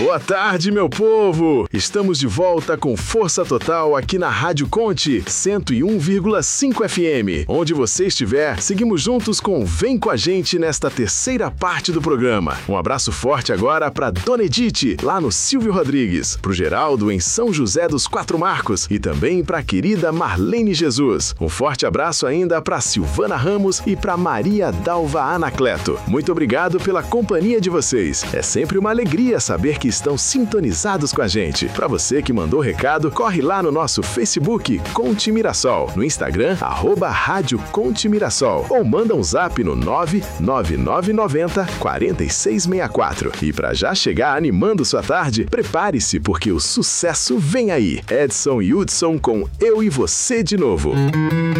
Boa tarde, meu povo! Estamos de volta com força total aqui na Rádio Conte 101,5 FM. Onde você estiver, seguimos juntos com Vem com a gente nesta terceira parte do programa. Um abraço forte agora para Dona Edith, lá no Silvio Rodrigues, pro Geraldo em São José dos Quatro Marcos e também para a querida Marlene Jesus. Um forte abraço ainda para Silvana Ramos e para Maria Dalva Anacleto. Muito obrigado pela companhia de vocês. É sempre uma alegria saber que estão sintonizados com a gente. Para você que mandou recado, corre lá no nosso Facebook Conte Mirassol, no Instagram @Rádio Conte Mirassol ou manda um zap no 99990 4664. E para já chegar animando sua tarde, prepare-se porque o sucesso vem aí. Edson e Hudson com Eu e Você de Novo.